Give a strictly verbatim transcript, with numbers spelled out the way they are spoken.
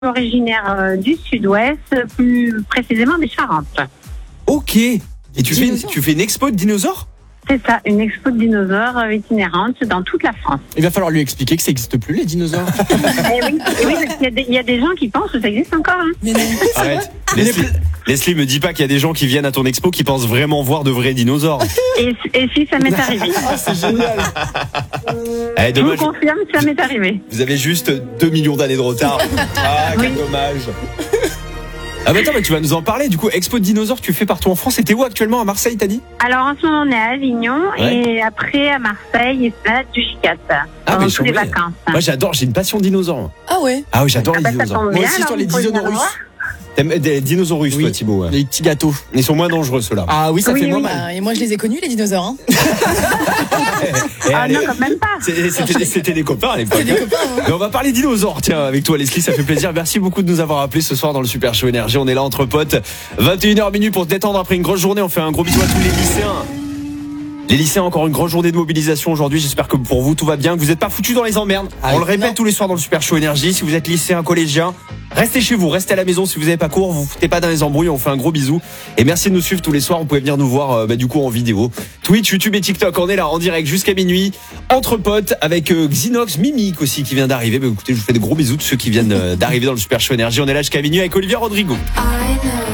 originaire euh, du sud-ouest, plus précisément des Charentes. Ok. Et tu fais, une, tu fais une expo de dinosaures ? C'est ça, une expo de dinosaures euh, itinérante dans toute la France. Il va falloir lui expliquer que ça n'existe plus, les dinosaures. Et oui, et oui, parce qu'il y a des- il y, a des gens qui pensent que ça existe encore. Hein. Mais non. Arrête. Leslie, Leslie, me dis pas qu'il y a des gens qui viennent à ton expo qui pensent vraiment voir de vrais dinosaures. Et, et si ça m'est arrivé. C'est génial. Eh, Je vous dommage. confirme, ça m'est arrivé. Vous avez juste deux millions d'années de retard. Ah, quel Oui. dommage. Ah, bah attends, mais tu vas nous en parler. Du coup, expo de dinosaures, tu fais partout en France. Et t'es où actuellement ? À Marseille, t'as dit ? Alors en ce moment, on est à Avignon Ouais. et après à Marseille, et c'est du J quatre. Ah, pendant mais toutes les chambé. vacances. Moi, j'adore. J'ai une passion dinosaure. Ah ouais. Ah oui, j'adore Ah les bah, ça dinosaures. tombe Moi bien, aussi, alors sur les vous pouvez venir dinosaures. voir. T'aimes des dinosaures, Oui. toi, Thibaut, ouais. Les petits gâteaux. Ils sont moins dangereux, ceux-là. Ah oui, ça Oui, fait oui. moins mal. Bah, et moi, je les ai connus, les dinosaures. Hein. Et Ah allez, non, quand même pas. c'était, c'était des- c'était des copains à l'époque. C'est des copains. Hein. Mais on va parler dinosaures, tiens, avec toi, Leslie, ça fait plaisir. Merci beaucoup de nous avoir appelés ce soir dans le Super Show Énergie. On est là entre potes. vingt et une heures minutes pour se détendre après une grosse journée. On fait un gros bisou à tous les lycéens. Les lycéens, encore une grosse journée de mobilisation aujourd'hui. J'espère que pour vous, tout va bien, que vous n'êtes pas foutus dans les emmerdes. Ah, On le répète non. tous les soirs dans le Super Show Énergie. Si vous êtes lycéen, collégien, restez chez vous, restez à la maison si vous n'avez pas cours. Vous foutez pas dans les embrouilles. On fait un gros bisou. Et merci de nous suivre tous les soirs. Vous pouvez venir nous voir euh, bah, du coup en vidéo. Twitch, YouTube et TikTok. On est là en direct jusqu'à minuit. Entre potes avec euh, Xinox, Mimic aussi qui vient d'arriver. Bah, écoutez, je vous fais des gros bisous de ceux qui viennent euh, d'arriver dans le Super Show Énergie. On est là jusqu'à minuit avec Olivia Rodrigo.